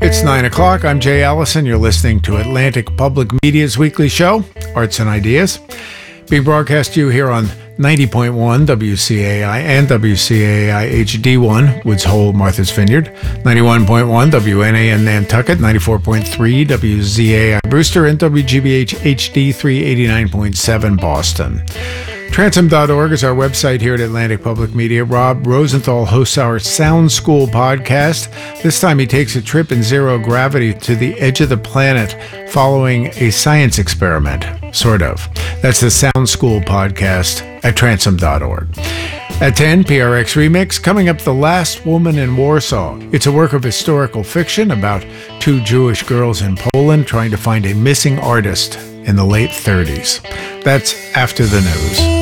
It's 9 o'clock. I'm Jay Allison. You're listening to Atlantic Public Media's weekly show, Arts and Ideas, being broadcast to you here on 90.1 WCAI and WCAI HD1, Woods Hole, Martha's Vineyard, 91.1 WNAN Nantucket, 94.3 WZAI Brewster, and WGBH HD 389.7 Boston. Transom.org is our website here at Atlantic Public Media. Rob Rosenthal hosts our Sound School podcast. This time he takes a trip in zero gravity to the edge of the planet following a science experiment, sort of. That's the Sound School podcast at Transom.org. At 10, PRX Remix, coming up, The Last Woman in Warsaw. It's a work of historical fiction about two Jewish girls in Poland trying to find a missing artist in the late 30s. That's after the news.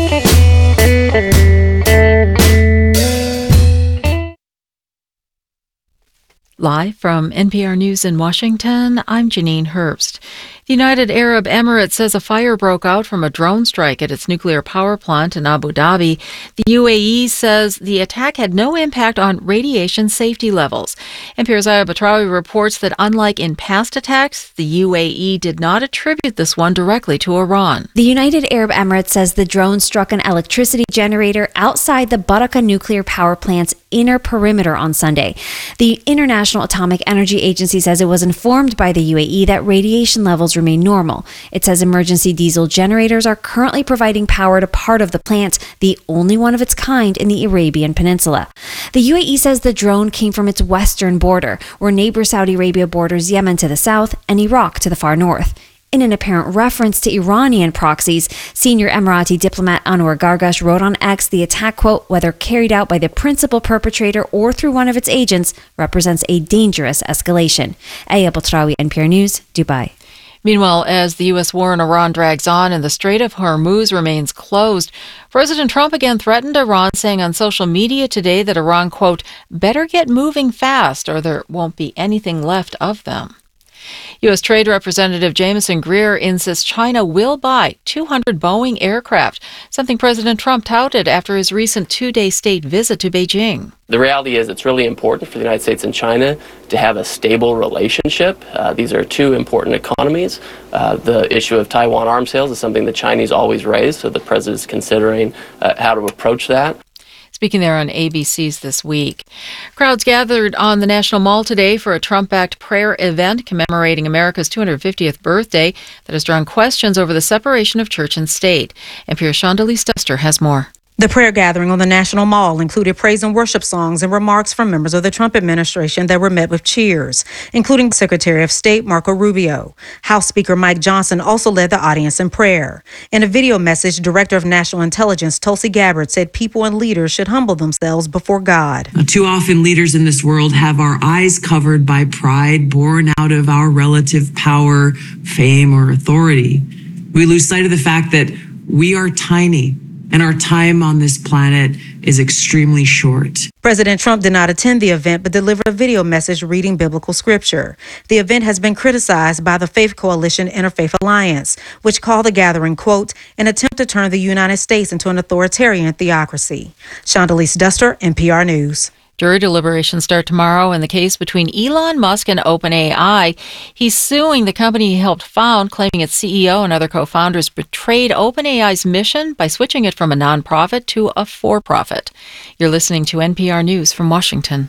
Live from NPR News in Washington, I'm Janine Herbst. The United Arab Emirates says a fire broke out from a drone strike at its nuclear power plant in Abu Dhabi. The UAE says the attack had no impact on radiation safety levels. NPR's Aya Batrawi reports that unlike in past attacks, the UAE did not attribute this one directly to Iran. The United Arab Emirates says the drone struck an electricity generator outside the Barakah nuclear power plant's inner perimeter on Sunday. The International Atomic Energy Agency says it was informed by the UAE that radiation levels remain normal. It says emergency diesel generators are currently providing power to part of the plant, the only one of its kind in the Arabian Peninsula. The UAE says the drone came from its western border, where neighbor Saudi Arabia borders Yemen to the south and Iraq to the far north. In an apparent reference to Iranian proxies, senior Emirati diplomat Anwar Gargash wrote on X the attack, quote, whether carried out by the principal perpetrator or through one of its agents, represents a dangerous escalation. Aya Batrawi, NPR News, Dubai. Meanwhile, as the U.S. war in Iran drags on and the Strait of Hormuz remains closed, President Trump again threatened Iran, saying on social media today that Iran, quote, better get moving fast or there won't be anything left of them. U.S. Trade Representative Jameson Greer insists China will buy 200 Boeing aircraft, something President Trump touted after his recent two-day state visit to Beijing. The reality is it's really important for the United States and China to have a stable relationship. These are two important economies. The issue of Taiwan arms sales is something the Chinese always raise, so the president is considering how to approach that. Speaking there on ABC's This Week. Crowds gathered on the National Mall today for a Trump-backed prayer event commemorating America's 250th birthday that has drawn questions over the separation of church and state. NPR's Shondelise Duster has more. The prayer gathering on the National Mall included praise and worship songs and remarks from members of the Trump administration that were met with cheers, including Secretary of State Marco Rubio. House Speaker Mike Johnson also led the audience in prayer. In a video message, Director of National Intelligence Tulsi Gabbard said people and leaders should humble themselves before God. Too often leaders in this world have our eyes covered by pride born out of our relative power, fame, or authority. We lose sight of the fact that we are tiny, and our time on this planet is extremely short. President Trump did not attend the event, but delivered a video message reading biblical scripture. The event has been criticized by the Faith Coalition Interfaith Alliance, which called the gathering, quote, an attempt to turn the United States into an authoritarian theocracy. Shondelise Duster, NPR News. Jury deliberations start tomorrow in the case between Elon Musk and OpenAI. He's suing the company he helped found, claiming its CEO and other co-founders betrayed OpenAI's mission by switching it from a nonprofit to a for-profit. You're listening to NPR News from Washington.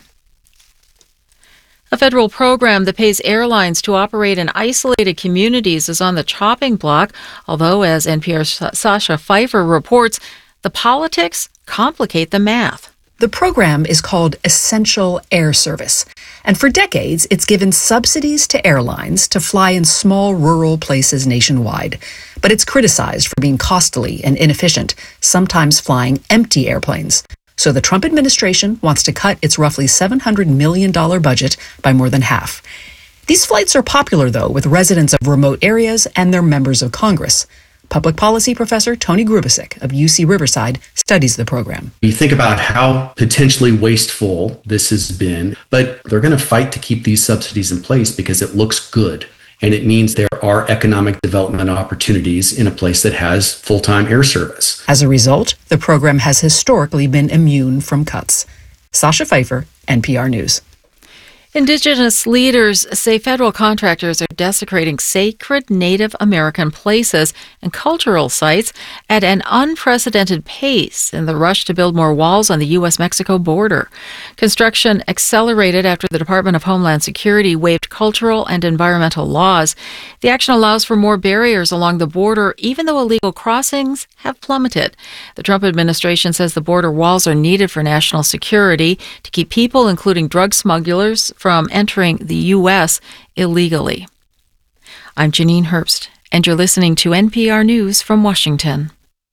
A federal program that pays airlines to operate in isolated communities is on the chopping block, although, as NPR's Sasha Pfeiffer reports, the politics complicate the math. The program is called Essential Air Service, and for decades it's given subsidies to airlines to fly in small rural places nationwide. But it's criticized for being costly and inefficient, sometimes flying empty airplanes. So the Trump administration wants to cut its roughly $700 million budget by more than half. These flights are popular, though, with residents of remote areas and their members of Congress. Public policy professor Tony Grubasic of UC Riverside studies the program. You think about how potentially wasteful this has been, but they're going to fight to keep these subsidies in place because it looks good. And it means there are economic development opportunities in a place that has full-time air service. As a result, the program has historically been immune from cuts. Sasha Pfeiffer, NPR News. Indigenous leaders say federal contractors are desecrating sacred Native American places and cultural sites at an unprecedented pace in the rush to build more walls on the U.S.-Mexico border. Construction accelerated after the Department of Homeland Security waived cultural and environmental laws. The action allows for more barriers along the border, even though illegal crossings have plummeted. The Trump administration says the border walls are needed for national security to keep people, including drug smugglers, from entering the U.S. illegally. I'm Janine Herbst, and you're listening to NPR News from Washington.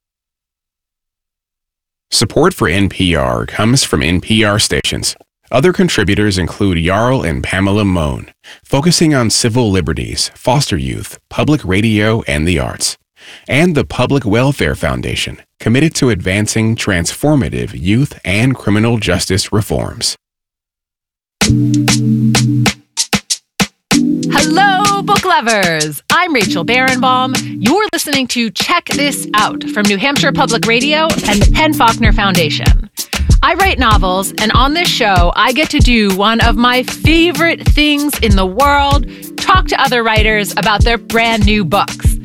Support for NPR comes from NPR stations. Other contributors include Jarl and Pamela Mohn, focusing on civil liberties, foster youth, public radio, and the arts. And the Public Welfare Foundation, committed to advancing transformative youth and criminal justice reforms. Hello, book lovers! I'm Rachel Barenbaum. You're listening to Check This Out from New Hampshire Public Radio and the Penn Faulkner Foundation. I write novels, and on this show, I get to do one of my favorite things in the world, talk to other writers about their brand new books.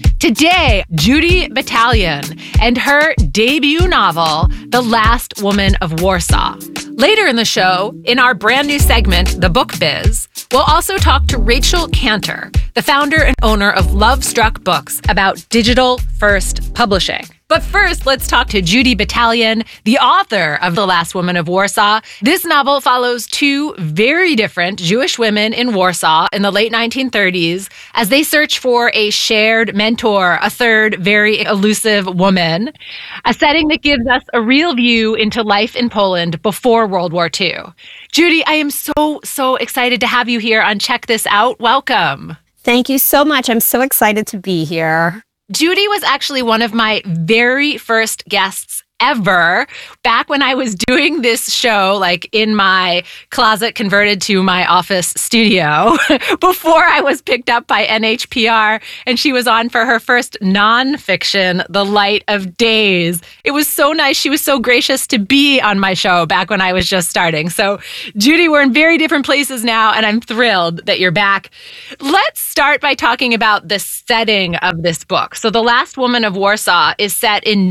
Today, Judy Battalion and her debut novel, The Last Woman of Warsaw. Later in the show, in our brand new segment, The Book Biz, we'll also talk to Rachel Cantor, the founder and owner of Love Struck Books, about digital-first publishing. But first, let's talk to Judy Battalion, the author of The Last Woman of Warsaw. This novel follows two very different Jewish women in Warsaw in the late 1930s as they search for a shared mentor, a third very elusive woman, a setting that gives us a real view into life in Poland before World War II. Judy, I am so excited to have you here on Check This Out. Welcome. Thank you so much. I'm so excited to be here. Judy was actually one of my very first guests ever back when I was doing this show, like in my closet converted to my office studio before I was picked up by NHPR, and she was on for her first nonfiction, The Light of Days. It was so nice. She was so gracious to be on my show back when I was just starting. So Judy, we're in very different places now, and I'm thrilled that you're back. Let's start by talking about the setting of this book. So The Last Woman of Warsaw is set in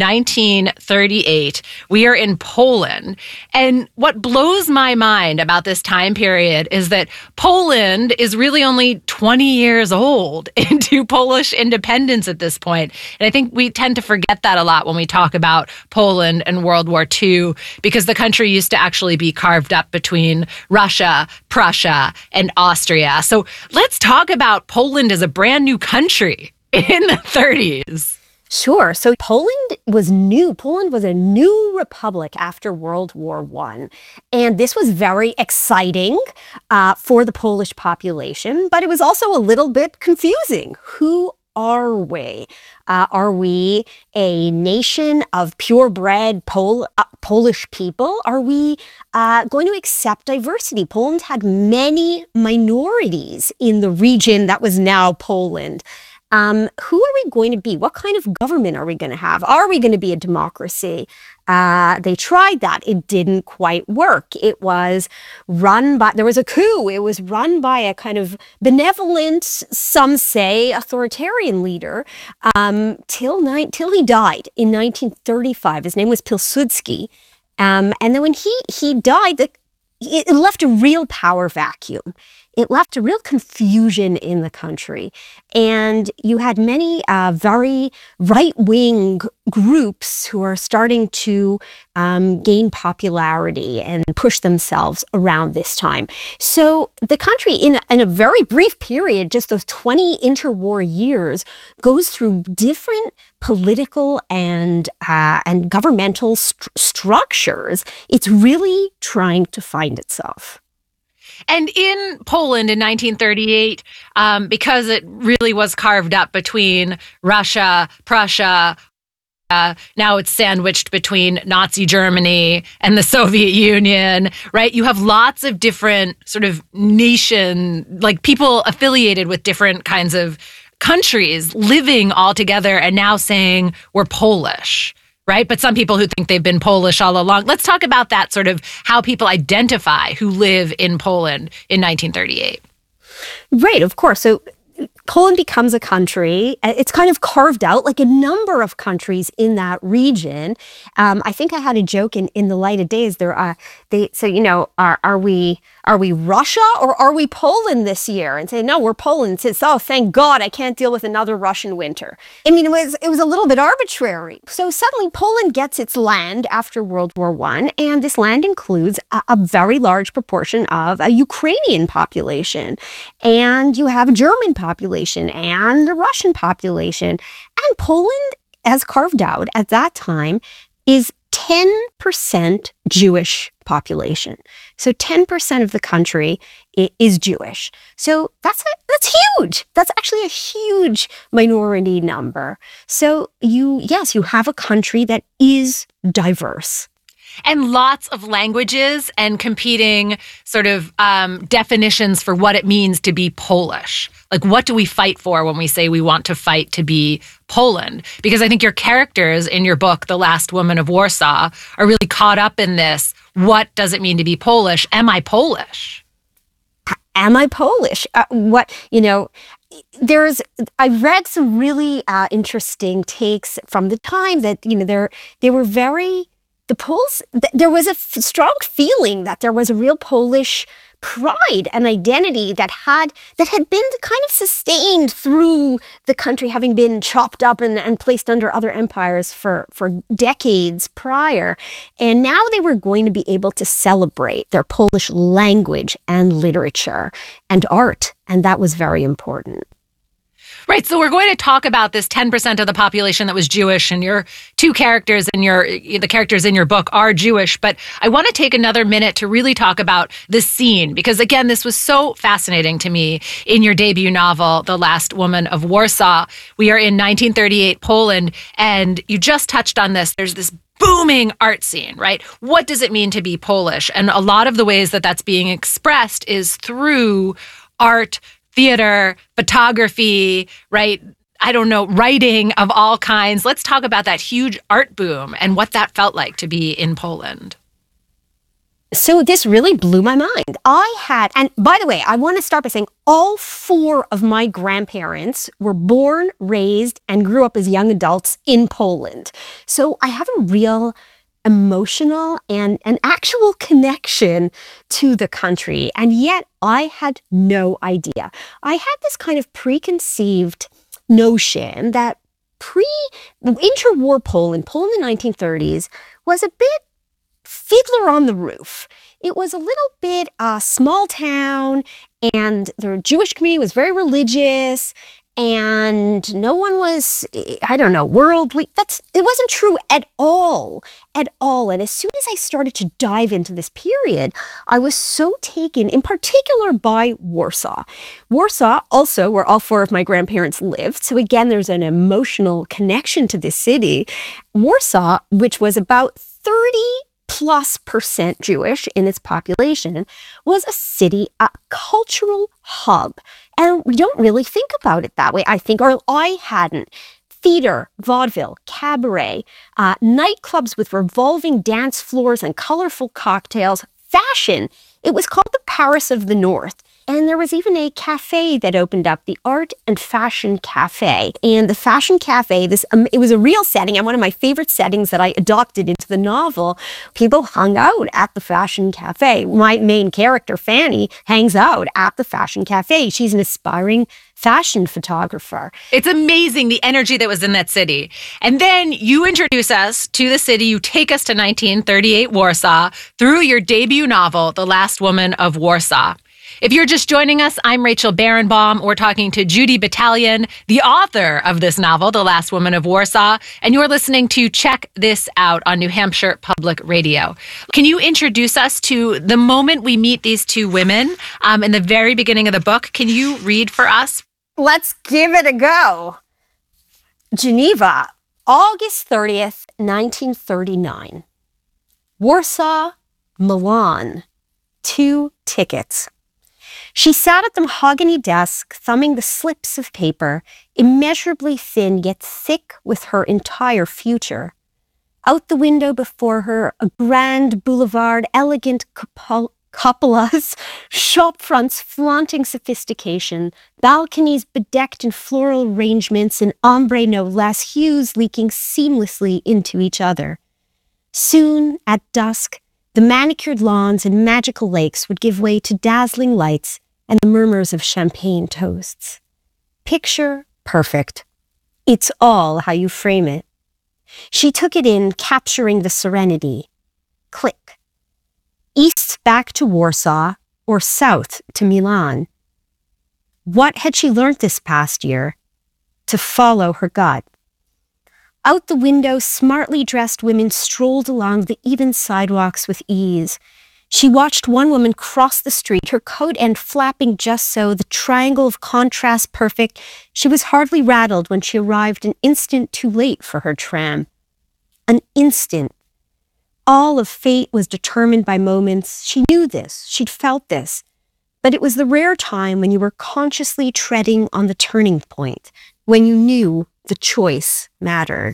1938. We are in Poland. And what blows my mind about this time period is that Poland is really only 20 years old into Polish independence at this point. And I think we tend to forget that a lot when we talk about Poland and World War II, because the country used to actually be carved up between Russia, Prussia, and Austria. So let's talk about Poland as a brand new country in the 30s. Sure. So Poland was new. Poland was a new republic after World War I. And this was very exciting for the Polish population, but it was also a little bit confusing. Who are we? Are we a nation of purebred Polish people? Are we going to accept diversity? Poland had many minorities in the region that was now Poland. Who are we going to be? What kind of government are we going to have? Are we going to be a democracy? They tried that. It didn't quite work. It was run by, there was a coup. It was run by a kind of benevolent, some say, authoritarian leader till he died in 1935. His name was Pilsudski. And then when he died, it left a real power vacuum. It left a real confusion in the country. And you had many very right-wing groups who are starting to gain popularity and push themselves around this time. So the country, in a very brief period, just those 20 interwar years, goes through different political and governmental structures. It's really trying to find itself. And in Poland in 1938, because it really was carved up between Russia, Prussia, now it's sandwiched between Nazi Germany and the Soviet Union, right? You have lots of different sort of like people affiliated with different kinds of countries living all together and now saying we're Polish. right? But some people who think they've been Polish all along. Let's talk about that, sort of how people identify who live in Poland in 1938. Right, of course. So Poland becomes a country. It's kind of carved out like a number of countries in that region. I think I had a joke in the light of days. Are we Russia or are we Poland this year? And say, no, we're Poland. And says, oh, thank God I can't deal with another Russian winter. I mean, it was a little bit arbitrary. So suddenly Poland gets its land after World War I, and this land includes a very large proportion of a Ukrainian population. And you have a German population and a Russian population. And Poland, as carved out at that time, is 10% Jewish population. So 10% of the country is Jewish. So that's huge. That's actually a huge minority number. So you have a country that is diverse. And lots of languages and competing sort of definitions for what it means to be Polish. Like, what do we fight for when we say we want to fight to be Poland? Because I think your characters in your book, The Last Woman of Warsaw, are really caught up in this. What does it mean to be Polish? Am I Polish? Am I Polish? I read some really interesting takes from the time that, they were very... The Poles, there was a strong feeling that there was a real Polish pride and identity that had been kind of sustained through the country having been chopped up and placed under other empires for decades prior. And now they were going to be able to celebrate their Polish language and literature and art. And that was very important. Right. So we're going to talk about this 10% of the population that was Jewish, and your two characters and the characters in your book are Jewish. But I want to take another minute to really talk about the scene, because again, this was so fascinating to me in your debut novel, The Last Woman of Warsaw. We are in 1938 Poland, and you just touched on this. There's this booming art scene, right? What does it mean to be Polish? And a lot of the ways that that's being expressed is through art, theater, photography, right? I don't know, writing of all kinds. Let's talk about that huge art boom and what that felt like to be in Poland. So this really blew my mind. And by the way, I want to start by saying all four of my grandparents were born, raised, and grew up as young adults in Poland. So I have a real emotional and an actual connection to the country. And yet I had no idea. I had this kind of preconceived notion that interwar Poland in the 1930s was a bit Fiddler on the Roof. It was a little bit small town, and the Jewish community was very religious, and no one was, worldly. It wasn't true at all. And as soon as I started to dive into this period, I was so taken, in particular, by Warsaw. Warsaw, also, where all four of my grandparents lived. So again, there's an emotional connection to this city. Warsaw, which was about 30+% Jewish in its population, was a city, a cultural hub. And we don't really think about it that way, I think, or I hadn't. Theater, vaudeville, cabaret, nightclubs with revolving dance floors and colorful cocktails, fashion. It was called the Paris of the North. And there was even a cafe that opened up, the Art and Fashion Cafe. And the Fashion Cafe, it was a real setting, and one of my favorite settings that I adopted into the novel. People hung out at the Fashion Cafe. My main character, Fanny, hangs out at the Fashion Cafe. She's an aspiring fashion photographer. It's amazing the energy that was in that city. And then you introduce us to the city. You take us to 1938 Warsaw through your debut novel, The Last Woman of Warsaw. If you're just joining us, I'm Rachel Barenbaum. We're talking to Judy Battalion, the author of this novel, The Last Woman of Warsaw, and you're listening to Check This Out on New Hampshire Public Radio. Can you introduce us to the moment we meet these two women in the very beginning of the book? Can you read for us? Let's give it a go. Geneva, August 30th, 1939. Warsaw, Milan, 2 tickets. She sat at the mahogany desk, thumbing the slips of paper, immeasurably thin yet thick with her entire future. Out the window before her, a grand boulevard, elegant cupolas, shop fronts flaunting sophistication, balconies bedecked in floral arrangements and ombre no less, hues leaking seamlessly into each other. Soon, at dusk, the manicured lawns and magical lakes would give way to dazzling lights and the murmurs of champagne toasts. Picture perfect. It's all how you frame it. She took it in, capturing the serenity. Click. East back to Warsaw, or south to Milan. What had she learned this past year? To follow her gut. Out the window, smartly dressed women strolled along the even sidewalks with ease. She watched one woman cross the street, her coat end flapping just so, the triangle of contrast perfect. She was hardly rattled when she arrived an instant too late for her tram. An instant. All of fate was determined by moments. She knew this. She'd felt this. But it was the rare time when you were consciously treading on the turning point, when you knew the choice mattered.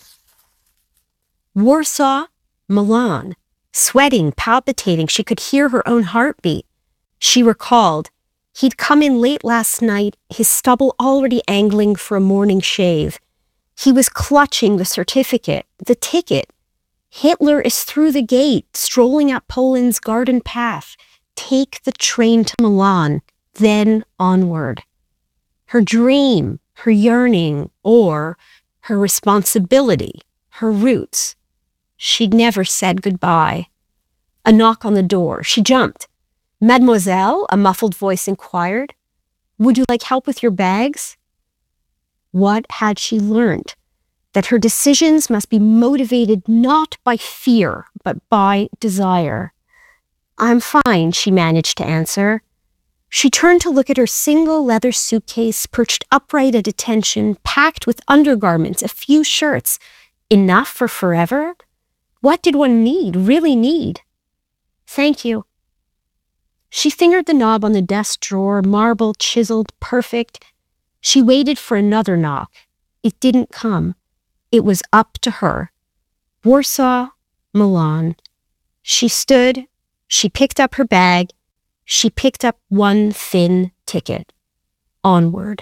Warsaw, Milan. Sweating, palpitating, she could hear her own heartbeat. She recalled. He'd come in late last night, his stubble already angling for a morning shave. He was clutching the certificate, the ticket. Hitler is through the gate, strolling up Poland's garden path. Take the train to Milan, then onward. Her dream, her yearning, or her responsibility, her roots. She'd never said goodbye. A knock on the door. She jumped. Mademoiselle, a muffled voice inquired. Would you like help with your bags? What had she learned? That her decisions must be motivated not by fear, but by desire. I'm fine, she managed to answer. She turned to look at her single leather suitcase perched upright at attention, packed with undergarments, a few shirts. Enough for forever? What did one really need? Thank you. She fingered the knob on the desk drawer, marble, chiseled, perfect. She waited for another knock. It didn't come. It was up to her. Warsaw, Milan. She stood. She picked up her bag. She picked up one thin ticket. Onward.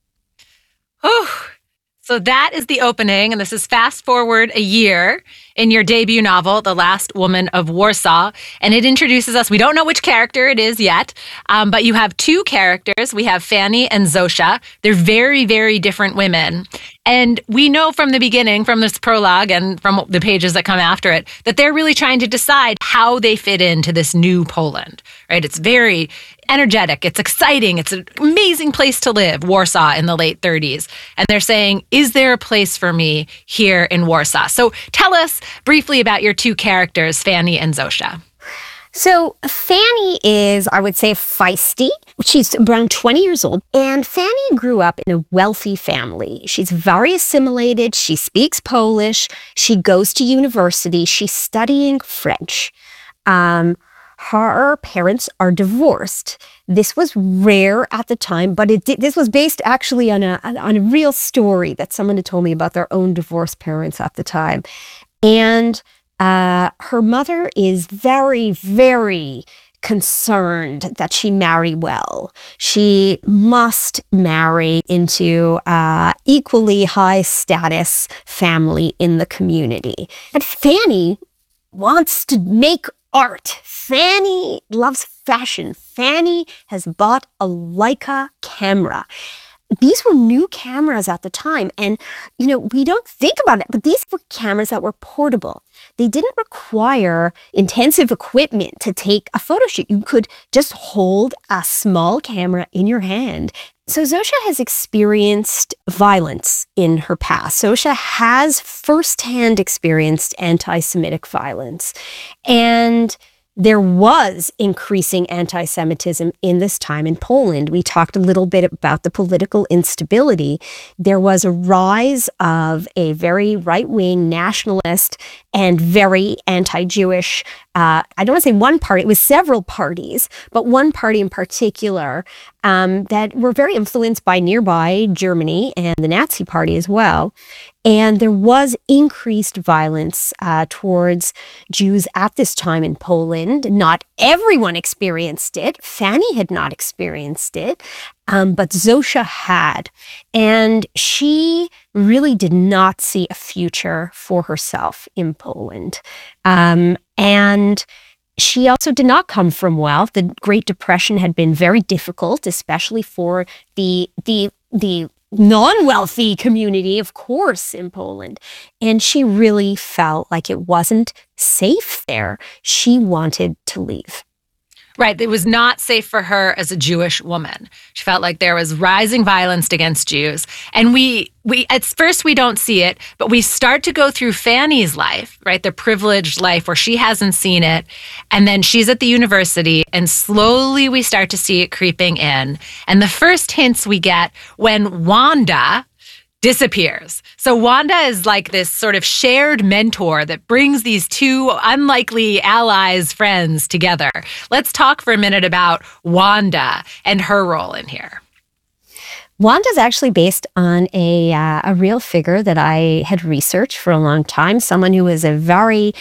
Oh, so that is the opening, and this is fast forward a year in your debut novel, The Last Woman of Warsaw, and it introduces us. We don't know which character it is yet, but you have two characters. We have Fanny and Zosha. They're very, very different women. And we know from the beginning, from this prologue and from the pages that come after it, that they're really trying to decide how they fit into this new Poland, right? It's very energetic. It's exciting. It's an amazing place to live, Warsaw in the late 30s. And they're saying, is there a place for me here in Warsaw? So tell us briefly about your two characters, Fanny and Zosha. So Fanny is, I would say, feisty. She's around 20 years old. And Fanny grew up in a wealthy family. She's very assimilated. She speaks Polish. She goes to university. She's studying French. Her parents are divorced. This was rare at the time, but this was based actually on a real story that someone had told me about their own divorced parents at the time. And her mother is very, very concerned that she marry well. She must marry into equally high status family in the community. And Fanny wants to make art. Fanny loves fashion. Fanny has bought a Leica camera. These were new cameras at the time. And, we don't think about it, but these were cameras that were portable. They didn't require intensive equipment to take a photo shoot. You could just hold a small camera in your hand. So Zosha has experienced violence in her past. Zosha has firsthand experienced anti-Semitic violence. And there was increasing anti-Semitism in this time in Poland. We talked a little bit about the political instability. There was a rise of a very right-wing nationalist and very anti-Jewish I don't want to say one party, it was several parties, but one party in particular that were very influenced by nearby Germany and the Nazi Party as well. And there was increased violence towards Jews at this time in Poland. Not everyone experienced it. Fanny had not experienced it, but Zosia had. And she really did not see a future for herself in Poland. And she also did not come from wealth. The Great Depression had been very difficult, especially for the non-wealthy community, of course, in Poland. And she really felt like it wasn't safe there. She wanted to leave. Right. It was not safe for her as a Jewish woman. She felt like there was rising violence against Jews. And we at first we don't see it, but we start to go through Fanny's life, right? The privileged life where she hasn't seen it. And then she's at the university and slowly we start to see it creeping in. And the first hints we get when Wanda disappears. So Wanda is like this sort of shared mentor that brings these two unlikely allies, friends together. Let's talk for a minute about Wanda and her role in here. Wanda's actually based on a real figure that I had researched for a long time, someone who was a very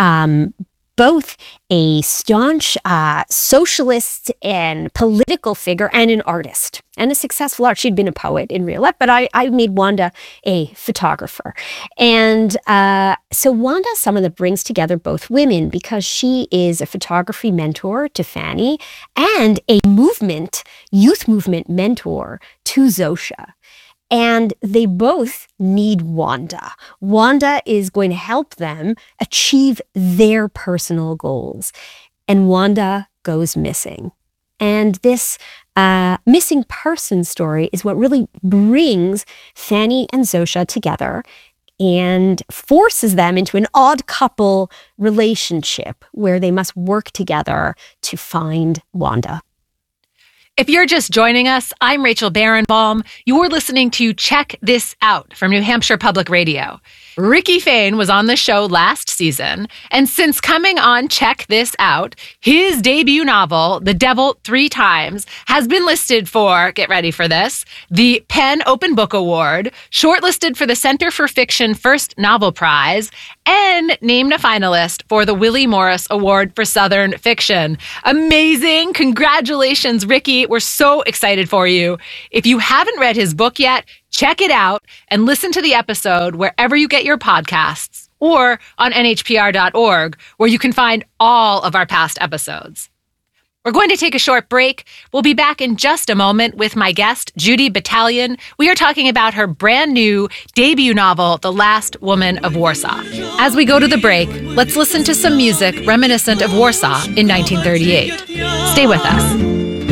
both a staunch socialist and political figure and an artist and a successful artist. She'd been a poet in real life, but I made Wanda a photographer. And so Wanda is someone that brings together both women because she is a photography mentor to Fanny and a youth movement mentor to Zosia. And they both need Wanda. Wanda is going to help them achieve their personal goals. And Wanda goes missing. And this missing person story is what really brings Fanny and Zosia together and forces them into an odd couple relationship where they must work together to find Wanda. If you're just joining us, I'm Rachel Barenbaum. You're listening to Check This Out from New Hampshire Public Radio. Ricky Fain was on the show last season, and since coming on Check This Out, his debut novel, The Devil Three Times, has been listed for, get ready for this, the PEN Open Book Award, shortlisted for the Center for Fiction First Novel Prize, and named a finalist for the Willie Morris Award for Southern Fiction. Amazing. Congratulations, Ricky. We're so excited for you. If you haven't read his book yet, check it out and listen to the episode wherever you get your podcasts or on nhpr.org, where you can find all of our past episodes. We're going to take a short break. We'll be back in just a moment with my guest, Judy Battalion. We are talking about her brand new debut novel, The Last Woman of Warsaw. As we go to the break, let's listen to some music reminiscent of Warsaw in 1938. Stay with us.